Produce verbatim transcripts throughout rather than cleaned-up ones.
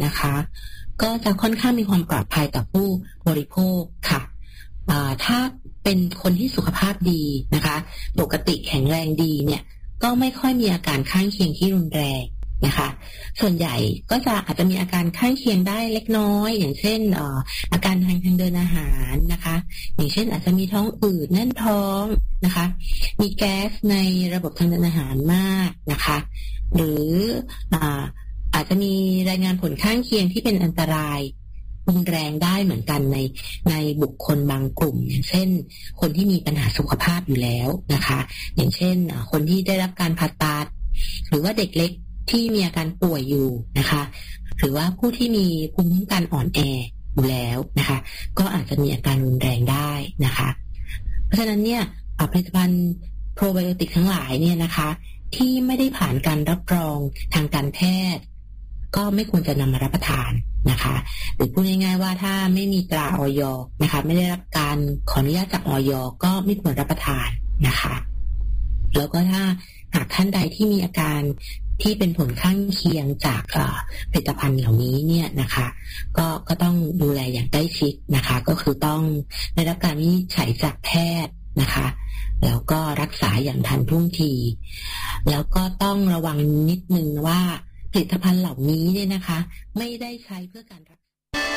นะคะก็จะค่อนข้างมีความปลอดภัยต่อผู้บริโภคค่ะถ้าเป็นคนที่สุขภาพดีนะคะปกติแข็งแรงดีเนี่ยก็ไม่ค่อยมีอาการข้างเคียงที่รุนแรงนะคะส่วนใหญ่ก็จะอาจจะมีอาการข้างเคียงได้เล็กน้อยอย่างเช่นเอ่ออาการทางทางเดินอาหารนะคะอย่างเช่นอาจจะมีท้องอืดแน่นท้องนะคะมีแก๊สในระบบทางเดินอาหารมากนะคะหรืออ่าอาจจะมีรายงานผลข้างเคียงที่เป็นอันตรายรุนแรงได้เหมือนกันในในบุคคลบางกลุ่มอย่างเช่นคนที่มีปัญหาสุขภาพอยู่แล้วนะคะอย่างเช่นคนที่ได้รับการผ่าตัดหรือว่าเด็กเล็กที่มีอาการป่วยอยู่นะคะหรือว่าผู้ที่มีภูมิคุ้มกันอ่อนแออยู่แล้วนะคะก็อาจจะมีอาการรุนแรงได้นะคะเพราะฉะนั้นเนี่ยผลิตภัณฑ์โปรไบโอติกทั้งหลายเนี่ยนะคะที่ไม่ได้ผ่านการรับรองทางการแพทย์ก็ไม่ควรจะนำมารับประทานนะคะหรือพูดง่ายๆว่าถ้าไม่มีตรา อย นะคะไม่ได้รับการขออนุญาตจาก อย ก็ไม่ควรรับประทานนะคะแล้วก็ถ้าหากท่านใดที่มีอาการที่เป็นผลข้างเคียงจากผลิตภัณฑ์เหล่านี้เนี่ยนะคะก็ก็ต้องดูแลอย่างใกล้ชิดนะคะก็คือต้องได้รับการวินิจฉัยจากแพทย์นะคะแล้วก็รักษาอย่างทันท่วงทีแล้วก็ต้องระวังนิดนึงว่าผลิตภัณฑ์เหล่านี้เนี่ยนะคะไม่ได้ใช้เพื่อการรักษา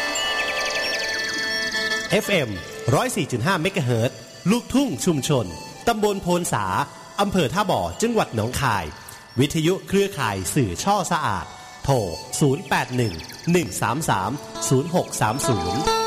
เอฟ เอ็ม หนึ่งร้อยสี่จุดห้า เมกะเฮิรตซ์ลูกทุ่งชุมชนตำบลโพนสาอำเภอท่าบ่อจังหวัดหนองคายวิทยุเครือข่ายสื่อช่อสะอาดโทรศูนย์ แปด หนึ่ง หนึ่ง สาม สาม ศูนย์ หก สาม ศูนย์